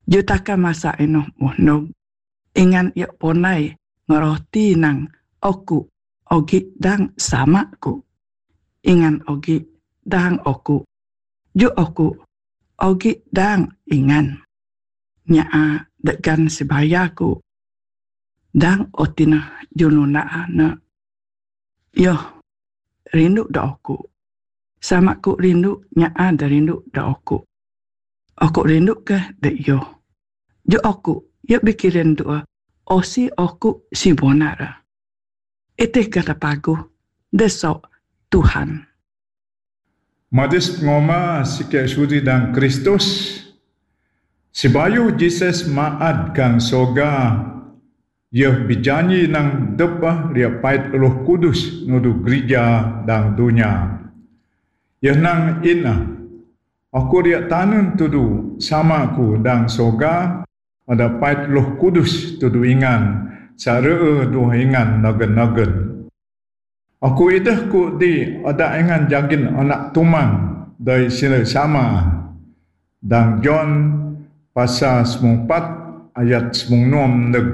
Jutaka masa ino muhnog. Ingan ya ponay ngeroti nang oku ogi dang sama ku. Ingan ogi dang oku. Ju oku ogi dang ingan. Nyaa degan sibayaku. Dang otina jununa na. Yo rindu da oku. Sama ku rindu nyaa da rindu da oku. Oku rindu ke da yo. Ju oku ya bikirin doa, osi oku si bonara. Ite kata pagu, desok Tuhan. Madis ngoma sikit sudi dan Kristus. Sibayu Jesus maad kang soga. Ia bijanji nang debah dia pait Roh Kudus nudu gereja dan dunia. Ia nang ina. Aku dia tanun tudu sama ku dan soga. Ada pait Roh Kudus tudu ingan, cara dua ingan nagen-nagen. Aku idah ku di ada ingan jagin anak tumang dari sila sama. Dan John pasal 4 ayat 9 neg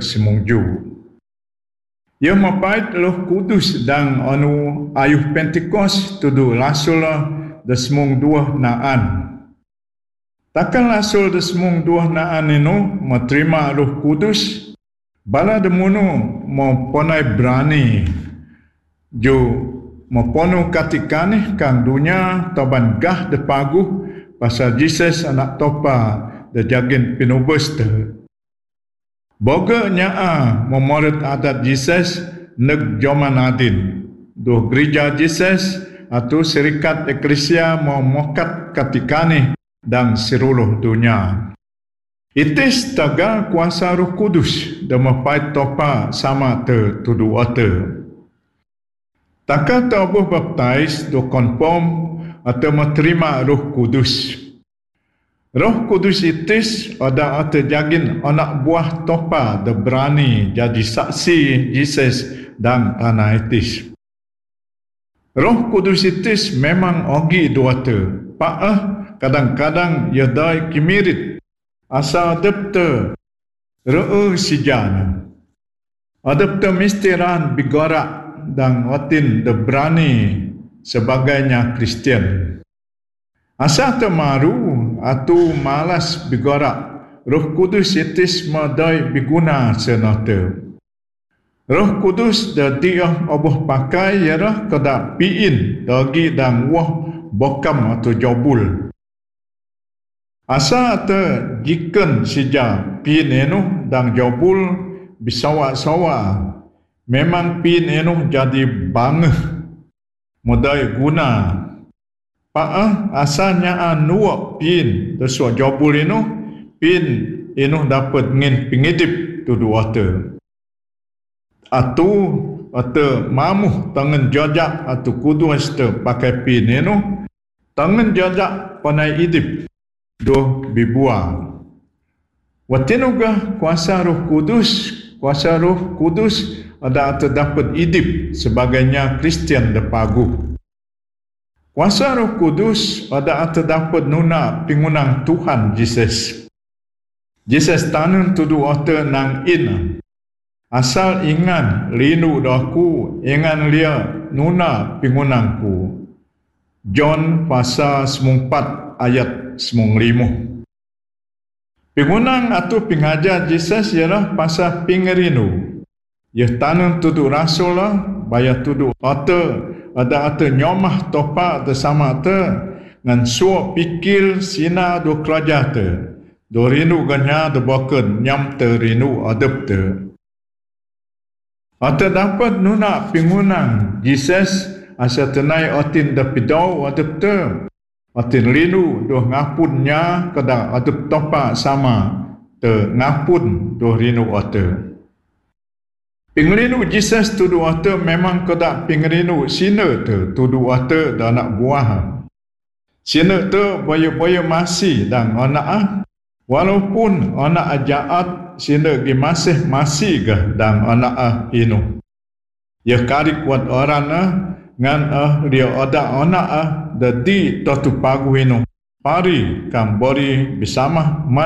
7. Ia mapait Roh Kudus dan anu ayuh Pentecost tudu rasul da 2 naan. Takkan rasul da 2 naan ino menerima Roh Kudus bala demunu mo ponai berani jo mo pono katikane kang dunia taban gah de paguh pasal Jesus anak topa da jagin pinubus te. Boga nyaa memorit adat Jesus neg Joman Adin. Duh gereja Jesus atau serikat eklesia mau mokat katikane dan seluruh dunia. Itis taga kuasa Roh Kudus dan mapait topa sama te tudu ate. Taka tabuh baptais do konform atau menerima Roh Kudus. Roh Kudus itis ada ate jagin anak buah topa da berani jadi saksi Jesus dan tanah itis. Roh Kudus itis memang ogi do ate. Paah kadang-kadang ia dai kimirit asa adapter re'u sijana. Adapter mistiran bigorak dan watin de berani sebagainya Kristian. Asa temaru atau malas bigorak, Roh Kudus itis madai biguna senata. Roh Kudus da dia oboh pakai ialah kada piin dagi dan wah bokam atau jobul. Asa ata jiken sija pin enu dan jobul bisawa-sawa. Memang pin enu jadi bangeh. Modai guna. Paah asalnya anuak pin desua jobul enu. Pin enu dapat ngin pengidip tudu wata. Atau atau mamuh tangan jajak atau kudu hasta pakai pin enu. Tangan jajak panai idip. Doh bibuang. Watinugah kuasa Roh Kudus ada terdapat idip sebagainya Kristian depagu. Kuasa Roh Kudus ada terdapat nuna pingunang Tuhan Jesus. Jesus tanun tudu ote nang ina. Asal ingan linu daku ingan lia nuna pingunangku. John pasal 4 ayat 9. Pingunang atau pingajar Jesus ialah pasal pingerinu. Ia tanun tudu rasul lah, bayar tudu ote, ada ote nyomah topa te sama te, ngan suap pikir sina do keraja te. Do rinu ganya do boken nyam te rinu adep te. Ote dapat nuna pingunang Jesus asa tenai otin da pidau adep te. Atin linu doh ngapunnya kada adep topa sama te ngapun doh rinu ate. Pinglinu Jesus tudu ate memang kada pinglinu sina te tudu ate dan anak buah. Sina te baya-baya masih dan anak walaupun anak ajaat sina gi masih ke dan anak inu. Ya karik wat orang ngan dia ada anak dadi totu pagu inu pari kam bori bersama